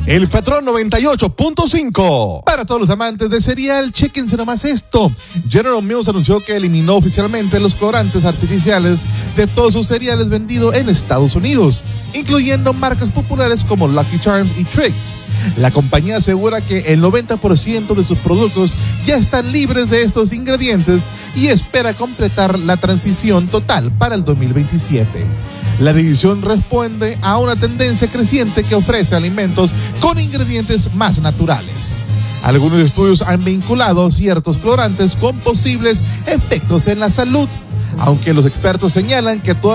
El Patrón 98.5. Para todos los amantes de cereal, chéquense nomás esto. General Mills anunció que eliminó oficialmente los colorantes artificiales de todos sus cereales vendidos en Estados Unidos, incluyendo marcas populares como Lucky Charms y Trix. La compañía asegura que el 90% de sus productos ya están libres de estos ingredientes y espera completar la transición total para el 2027. La decisión responde a una tendencia creciente que ofrece alimentos con ingredientes más naturales. Algunos estudios han vinculado ciertos colorantes con posibles efectos en la salud, aunque los expertos señalan que todavía